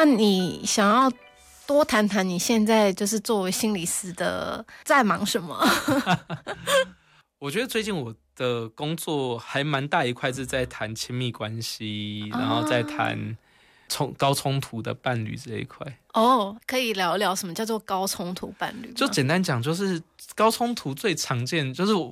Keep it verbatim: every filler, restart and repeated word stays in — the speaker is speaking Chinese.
那你想要多谈谈你现在就是作为心理师的在忙什么？ 我觉得最近我的工作还蛮大一块是在谈亲密关系，然后再谈冲高冲突的伴侣这一块。 哦，可以聊一聊什么叫做高冲突伴侣吗？ 就简单讲，就是高冲突最常见，就是